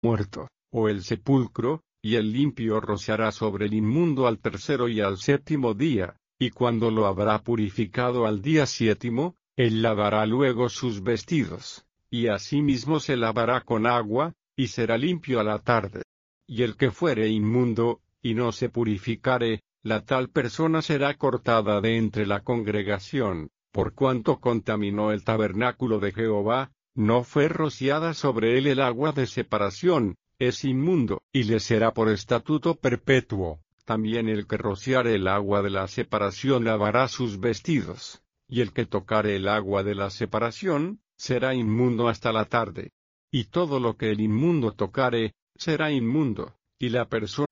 muerto, o el sepulcro, y el limpio rociará sobre el inmundo al tercero y al séptimo día, y cuando lo habrá purificado al día séptimo, él lavará luego sus vestidos, y asimismo se lavará con agua, y será limpio a la tarde. Y el que fuere inmundo, y no se purificare, la tal persona será cortada de entre la congregación, por cuanto contaminó el tabernáculo de Jehová, no fue rociada sobre él el agua de separación, es inmundo, y le será por estatuto perpetuo. También el que rociare el agua de la separación lavará sus vestidos, y el que tocare el agua de la separación, será inmundo hasta la tarde. Y todo lo que el inmundo tocare, será inmundo, y la persona